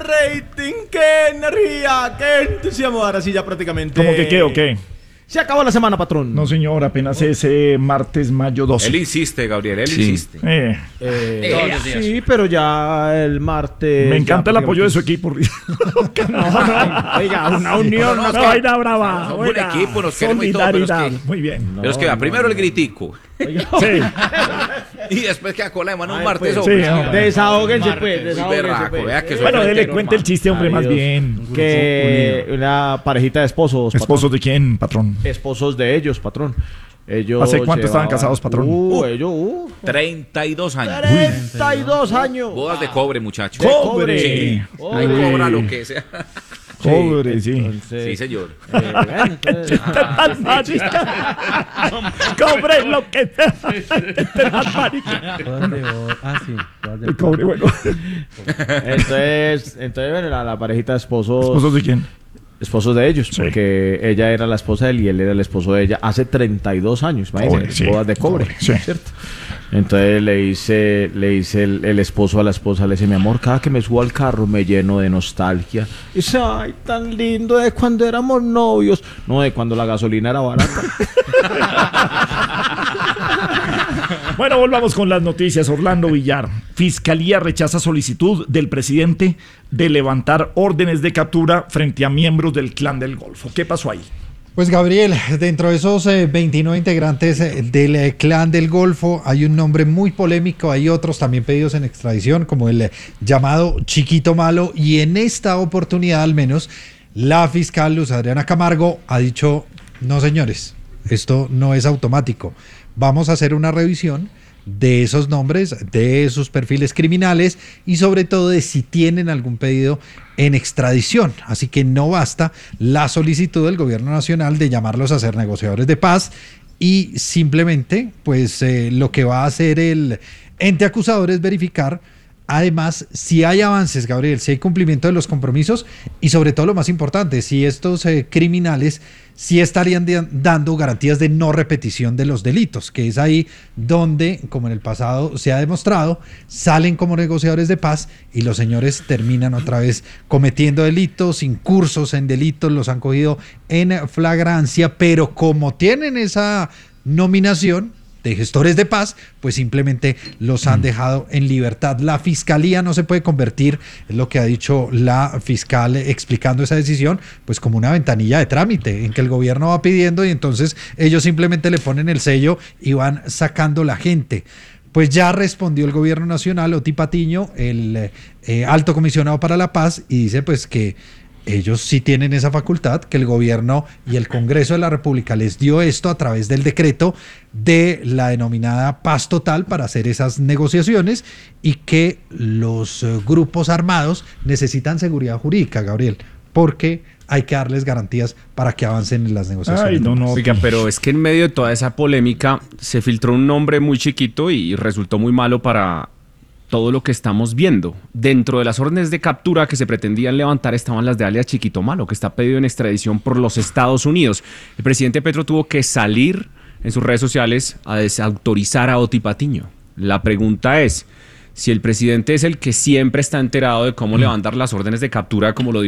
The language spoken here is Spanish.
rating! ¡Qué energía! ¡Qué entusiasmo! Ahora sí ya prácticamente... ¿Cómo que qué o qué? Se acabó la semana, patrón. No, señor, apenas ese martes, mayo 12. Él insiste, Gabriel, él insiste. Sí, pero ya el martes... Me encanta el apoyo de su equipo. Oiga, una unión. No, vaina brava. Somos un equipo, nos queremos y todo, pero es que... Muy bien. Pero es que primero el gritico. Sí. Y después que a cola de mano un martes. pues, sí, hombre. Desahóguense, pues. Berraco, vea que soy Bueno, frentero, dele, cuente el chiste, hombre, más bien. Que una parejita de esposos. patrón. ¿Esposos de quién, patrón? Esposos de ellos, patrón. Ellos ¿Hace cuánto estaban casados, patrón? Ellos, 32 años. 32 años. Bodas de cobre, muchachos. De cobre. Sí. Oh. Ahí cobra lo que sea. Cobre, sí. Entonces, Sí, señor. entonces, Cobre lo que sea. El cobre, bueno. entonces bueno, la parejita de esposos. ¿Esposos de quién? Esposos de ellos, Sí. porque ella era la esposa de él y él era el esposo de ella hace 32 años, imagínense, Cobre, sí. bodas de cobre, Sí. ¿cierto? Entonces le dice el esposo a la esposa, le dice, mi amor, cada que me subo al carro me lleno de nostalgia. Y dice, ay, tan lindo de cuando éramos novios, no de cuando la gasolina era barata. Bueno, volvamos con las noticias. Orlando Villar. Fiscalía rechaza solicitud del presidente de levantar órdenes de captura frente a miembros del Clan del Golfo. ¿Qué pasó ahí? Pues Gabriel, dentro de esos 29 integrantes del Clan del Golfo hay un nombre muy polémico, hay otros también pedidos en extradición como el llamado Chiquito Malo, y en esta oportunidad al menos la fiscal Luz Adriana Camargo ha dicho, no señores, esto no es automático, vamos a hacer una revisión de esos nombres, de sus perfiles criminales y sobre todo de si tienen algún pedido en extradición. Así que no basta la solicitud del gobierno nacional de llamarlos a ser negociadores de paz y simplemente pues lo que va a hacer el ente acusador es verificar además si hay avances, Gabriel, si hay cumplimiento de los compromisos y sobre todo lo más importante, si estos criminales sí estarían dando garantías de no repetición de los delitos, que es ahí donde, como en el pasado se ha demostrado, salen como negociadores de paz y los señores terminan otra vez cometiendo delitos, incursos en delitos, los han cogido en flagrancia, pero como tienen esa nominación de gestores de paz, pues simplemente los han dejado en libertad. La fiscalía no se puede convertir, es lo que ha dicho la fiscal explicando esa decisión, pues como una ventanilla de trámite en que el gobierno va pidiendo y entonces ellos simplemente le ponen el sello y van sacando la gente. Pues ya respondió el gobierno nacional, Oti Patiño, el alto comisionado para la paz, y dice pues que ellos sí tienen esa facultad, que el gobierno y el Congreso de la República les dio esto a través del decreto de la denominada paz total para hacer esas negociaciones y que los grupos armados necesitan seguridad jurídica, Gabriel, porque hay que darles garantías para que avancen en las negociaciones. Ay, no. Oiga, pero es que en medio de toda esa polémica se filtró un nombre muy chiquito y resultó muy malo para todo lo que estamos viendo. Dentro de las órdenes de captura que se pretendían levantar estaban las de alias Chiquito Malo, que está pedido en extradición por los Estados Unidos. El presidente Petro tuvo que salir en sus redes sociales a desautorizar a Oti Patiño. La pregunta es, si el presidente es el que siempre está enterado de cómo levantar las órdenes de captura, como lo